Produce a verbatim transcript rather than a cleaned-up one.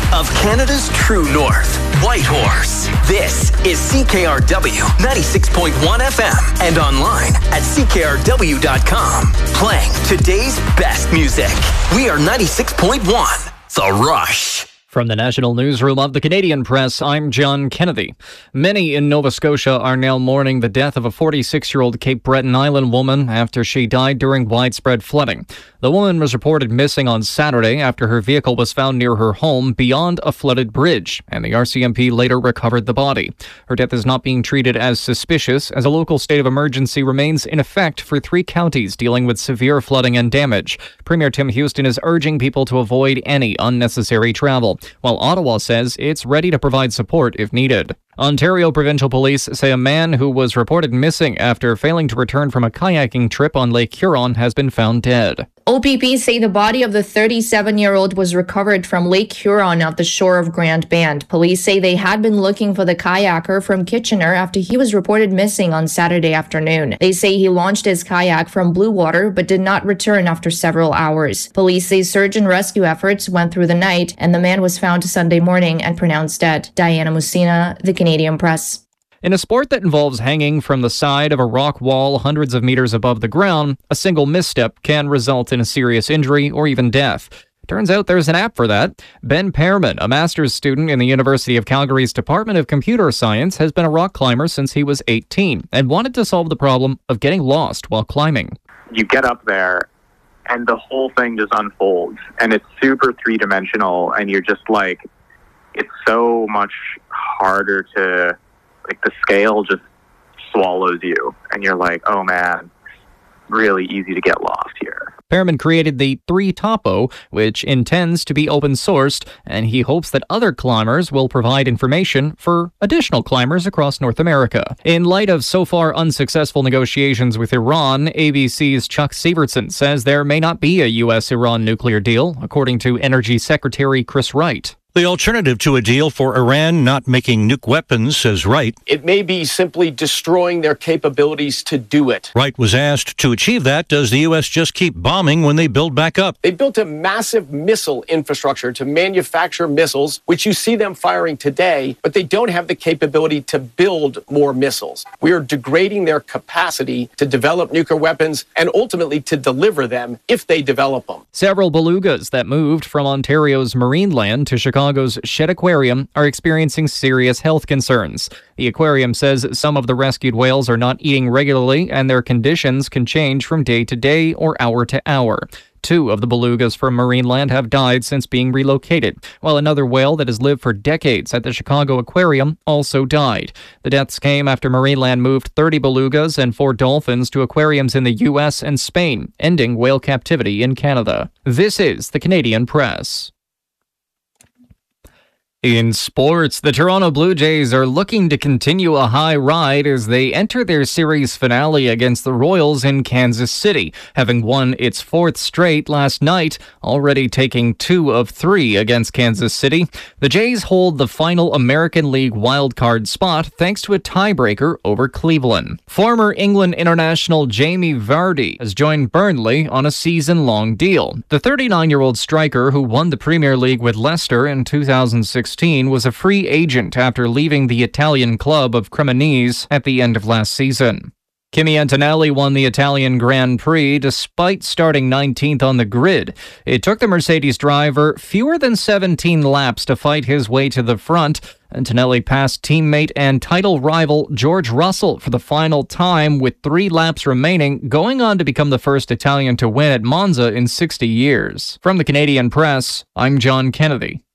of Canada's true north, Whitehorse. This is C K R W ninety-six point one F M and online at C K R W dot com. Playing today's best music. We are ninety-six point one, The Rush. From the National Newsroom of the Canadian Press, I'm John Kennedy. Many in Nova Scotia are now mourning the death of a forty-six-year-old Cape Breton Island woman after she died during widespread flooding. The woman was reported missing on Saturday after her vehicle was found near her home beyond a flooded bridge, and the R C M P later recovered the body. Her death is not being treated as suspicious, as a local state of emergency remains in effect for three counties dealing with severe flooding and damage. Premier Tim Houston is urging people to avoid any unnecessary travel, while Ottawa says it's ready to provide support if needed. Ontario Provincial Police say a man who was reported missing after failing to return from a kayaking trip on Lake Huron has been found dead. O P P say the body of the thirty-seven-year-old was recovered from Lake Huron off the shore of Grand Band. Police say they had been looking for the kayaker from Kitchener after he was reported missing on Saturday afternoon. They say he launched his kayak from Blue Water but did not return after several hours. Police say search and rescue efforts went through the night, and the man was found Sunday morning and pronounced dead. Diana Musina, The Canadian Press. In a sport that involves hanging from the side of a rock wall hundreds of meters above the ground, a single misstep can result in a serious injury or even death. Turns out there's an app for that. Ben Pearman, a master's student in the University of Calgary's Department of Computer Science, has been a rock climber since he was eighteen and wanted to solve the problem of getting lost while climbing. You get up there and the whole thing just unfolds, and it's super three-dimensional, and you're just like, it's so much harder to... like the scale just swallows you, and you're like, oh man, really easy to get lost here. Pearman created the three Topo, which intends to be open-sourced, and he hopes that other climbers will provide information for additional climbers across North America. In light of so far unsuccessful negotiations with Iran, A B C's Chuck Severson says there may not be a U S Iran nuclear deal, according to Energy Secretary Chris Wright. The alternative to a deal for Iran not making nuke weapons, says Wright. It may be simply destroying their capabilities to do it. Wright was asked, to achieve that, does the U S just keep bombing when they build back up? They built a massive missile infrastructure to manufacture missiles, which you see them firing today, but they don't have the capability to build more missiles. We are degrading their capacity to develop nuclear weapons and ultimately to deliver them if they develop them. Several belugas that moved from Ontario's Marineland to Chicago Chicago's Shedd Aquarium are experiencing serious health concerns. The aquarium says some of the rescued whales are not eating regularly, and their conditions can change from day to day or hour to hour. Two of the belugas from Marineland have died since being relocated, while another whale that has lived for decades at the Chicago Aquarium also died. The deaths came after Marineland moved thirty belugas and four dolphins to aquariums in the U S and Spain, ending whale captivity in Canada. This is the Canadian Press. In sports, the Toronto Blue Jays are looking to continue a high ride as they enter their series finale against the Royals in Kansas City, having won its fourth straight last night, already taking two of three against Kansas City. The Jays hold the final American League wildcard spot thanks to a tiebreaker over Cleveland. Former England international Jamie Vardy has joined Burnley on a season-long deal. The thirty-nine-year-old striker, who won the Premier League with Leicester in two thousand sixteen, was a free agent after leaving the Italian club of Cremonese at the end of last season. Kimi Antonelli won the Italian Grand Prix despite starting nineteenth on the grid. It took the Mercedes driver fewer than seventeen laps to fight his way to the front. Antonelli passed teammate and title rival George Russell for the final time with three laps remaining, going on to become the first Italian to win at Monza in sixty years. From the Canadian Press, I'm John Kennedy.